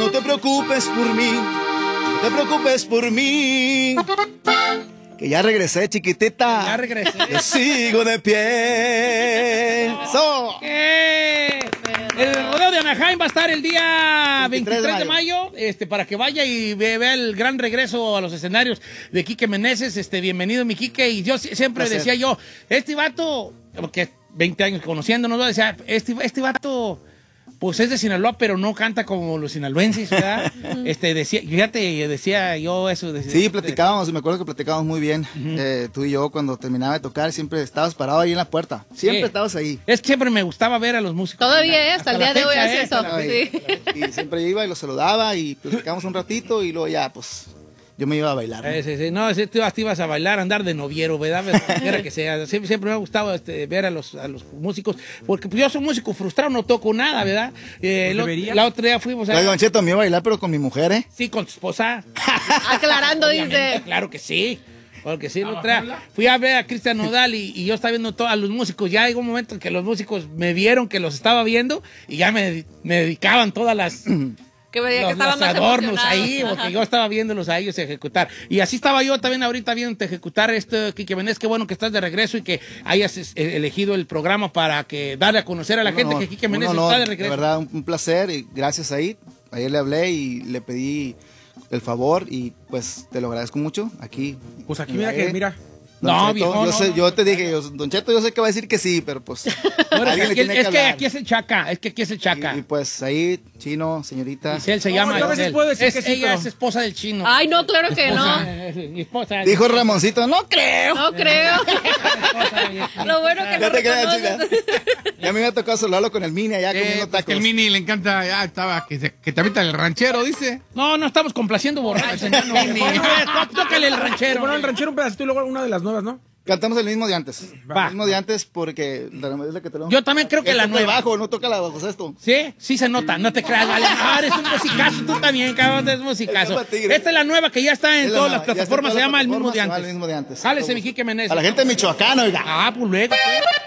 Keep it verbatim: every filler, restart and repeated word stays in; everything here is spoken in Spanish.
no te preocupes por mí, no te preocupes por mí. Que ya regresé, chiquitita. Ya regresé. Yo sigo de pie. So. ¿Qué? El rodeo de Anaheim va a estar el día veintitrés de mayo, este, para que vaya y ve- vea el gran regreso a los escenarios de Quique Meneses. Este, bienvenido, mi Quique. Y yo si- siempre Placer. decía yo, este vato, porque veinte años conociéndonos, ¿no? Decía, este, este vato, pues es de Sinaloa, pero no canta como los sinaloenses, ¿verdad? este, decía, fíjate, decía yo eso. Decía, Sí, platicábamos, y me acuerdo que platicábamos muy bien. eh, tú y yo, cuando terminaba de tocar, siempre estabas parado ahí en la puerta. Siempre Sí. estabas ahí. Es que siempre me gustaba ver a los músicos. Todavía, ¿eh? Hasta el la día de hoy fecha, hace ¿eh? eso. Ay, Sí. Y siempre iba y lo saludaba y platicábamos un ratito y luego ya, pues, yo me iba a bailar. ¿no? Eh, sí, sí. No, sí, tú te ibas a bailar, a andar de noviero, ¿verdad? Quiera que sea. Siempre, siempre me ha gustado este, ver a los, a los músicos, porque pues, yo soy músico frustrado, no toco nada, ¿verdad? Eh, lo- debería. la otra día fuimos a... Oiga, Don Cheto, me iba a bailar, pero con mi mujer, ¿eh? Sí, con tu esposa. Aclarando, Obviamente, dice. Claro que sí. Porque sí, la otra, fui a ver a Cristian Nodal y, y yo estaba viendo to- a los músicos. Ya llegó un momento en que los músicos me vieron que los estaba viendo y ya me, me dedicaban todas las... Que veía que los, estaban los más adornos emocionados. ahí, Ajá. porque yo estaba viéndolos a ellos ejecutar. Y así estaba yo también ahorita viendo ejecutar esto, Quique Meneses. Qué bueno que estás de regreso y que hayas es- elegido el programa para que darle a conocer a la Un gente honor, que Quique un Meneses honor, está de regreso. verdad, un, un placer y gracias ahí. Ayer le hablé y le pedí el favor y pues te lo agradezco mucho. Aquí. Pues aquí en mira la que, E. mira. Don No, Cheto, viejo, yo, no, sé- no. yo te dije, yo- Don Cheto, yo sé que va a decir que sí, pero pues Ahora, alguien le aquí- tiene que es que hablar. aquí es el Chaca, es que aquí es el Chaca. Y, y, pues ahí, Chino, señorita. Giselle se No, llama. yo a veces Giselle. puedo decir Es- que sí, ella pero- es esposa del chino. Ay, no, claro que no. Esposa, eh, mi esposa. Dijo Ramoncito, no creo. No creo. Lo bueno que Ya lo te creas, reconoces. chica. Ya me había tocado saludarlo con el mini allá Eh, comiendo pues que tacos. el Mini le encanta, ya estaba, que, se- que te avienta el ranchero, dice. No, no estamos complaciendo borrachos. hermano. No, tócale el ranchero. Bueno, el ranchero un pedacito y luego una de las nuevas, ¿no? Cantamos el mismo de antes. Va. El mismo de antes porque la es la que te lo... Yo también creo que Él la toca el nueva. bajo, no toca la bajo esto. ¿Sí? Sí se nota, no te creas, vale. Ah, eres un musicazo, tú también, cabrón, eres musicazo. El Compa Tigre. Esta es la nueva que ya está en Es la todas nueva, las ya está en plataformas, todas se las llama El mismo plataformas, de se llama antes. El mismo de antes. Jálese, mi Quique Meneses. A la gente de Michoacán, oiga. Ah, pues luego. ¿qué?